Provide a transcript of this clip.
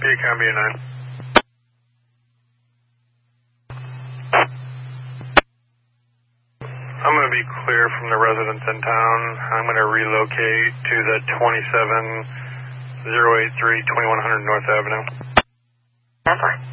Beacon B9. I'm going to be clear from the residents in town. I'm going to relocate to the 27083 2100 North Avenue. That's fine.